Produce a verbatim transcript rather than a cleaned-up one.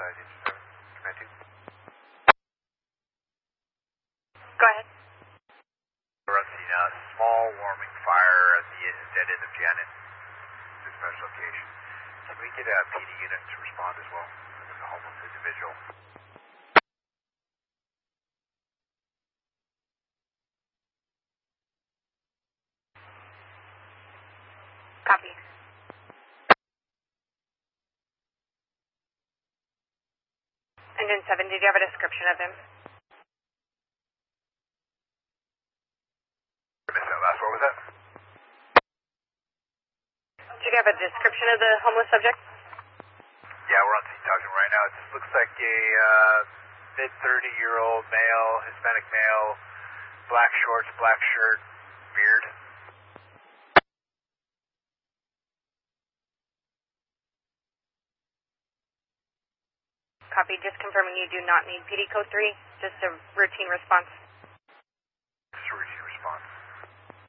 side, seven, command two. Go ahead. We're seeing a small warming fire at the dead end of Janet, dispatch location. Can we get a P D unit to respond as well? There's a homeless individual. Copy. Engine seven, did you have a description of him? I missed that last, what was that? Did you have a description of the homeless subject? Yeah, we're on scene talking right now. It just looks like a uh, mid thirty year old male, Hispanic male, black shorts, black shirt, beard. Copy. Just confirming you do not need P D code three, just a routine response.